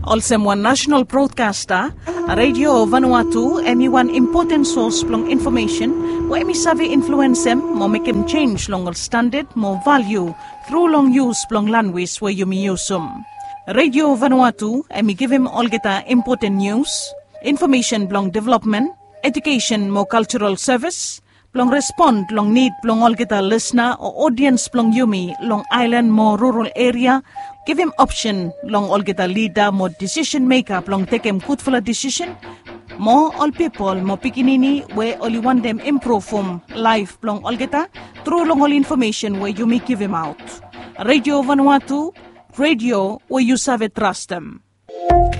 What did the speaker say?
Also one national broadcaster, Radio Vanuatu, emi one important source plong information, where emi savi influence them, mo make them change long standard, more value, through long use plong language where you me use them. Radio Vanuatu, emi give him all geta important news, information plong development, education more cultural service, plong respond plong need plong all geta listener or audience plong yumi long island more rural area, give him option long all geta leader more decision maker plong take him good for a decision, more all people more pikinini where only want them improve from life plong all geta through long all information where you may give him out. Radio Vanuatu, radio where you serve trust them.